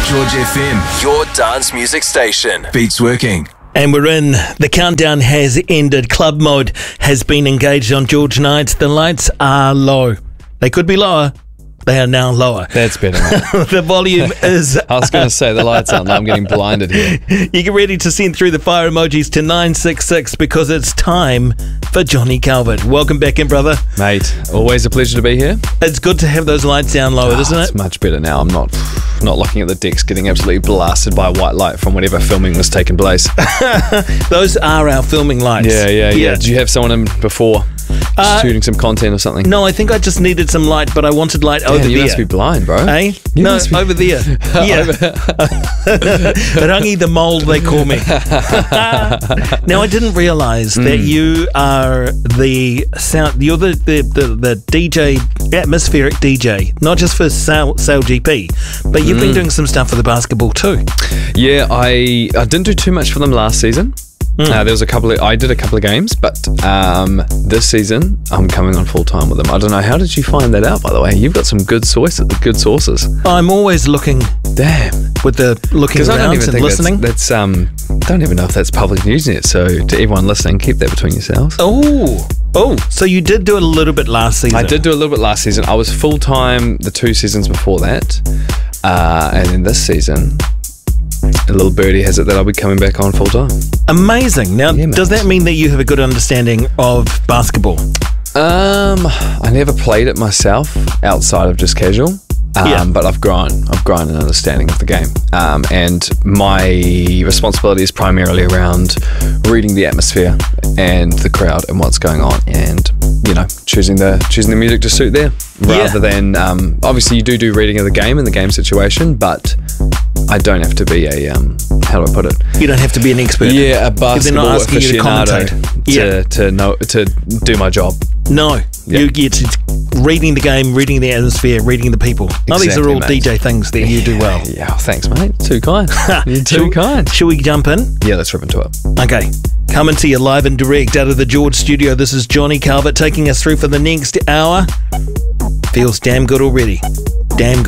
George FM, your dance music station. Beats working. And we're in. The countdown has ended. Club mode has been engaged on George Night. The lights are low. They could be lower. They are now lower. That's better. The volume is... I was going to say the lights aren't. I'm getting blinded here. You get ready to send through the fire emojis to 966 because it's time for Johnny Calvert. Welcome back in, brother. Mate, always a pleasure to be here. It's good to have those lights down lower, isn't it? It's much better now. I'm not looking at the decks getting absolutely blasted by white light from whatever filming was taking place. Those are our filming lights. Yeah. Did you have someone in before shooting some content or something? No, I think I just needed some light, but I wanted light over there. You must be blind, bro. Eh? Over there. Yeah. Rangi the Mole, they call me. Now, I didn't realise that you are the sound. You're the DJ, atmospheric DJ, not just for Sail GP, but you've been doing some stuff for the basketball too. Yeah, I didn't do too much for them last season. There was I did a couple of games, but this season I'm coming on full time with them. I don't know, how did you find that out, by the way? You've got some good sources. I'm always looking. Damn. With the looking around and listening. That's I don't even know if that's public news yet. So to everyone listening, keep that between yourselves. Oh, so you did do a little bit last season. I did do a little bit last season. I was full time the 2 seasons before that, and then this season, a little birdie has it that I'll be coming back on full time. Amazing. Now, does that mean that you have a good understanding of basketball? I never played it myself outside of just casual. But I've grown an understanding of the game, and my responsibility is primarily around reading the atmosphere and the crowd and what's going on, and choosing the music to suit there, rather than obviously you do reading of the game and the game situation, but I don't have to be a how do I put it? You don't have to be an expert. Yeah, a basketball aficionado to do my job. No, it's reading the game, reading the atmosphere, reading the people. Exactly, these are all mate. DJ things that you do well. Yeah, thanks, mate. Too kind. You're too kind. Shall we jump in? Yeah, let's rip into it. Okay. Coming to you live and direct out of the George studio, this is Johnny Calvert taking us through for the next hour. Feels damn good already. Damn good.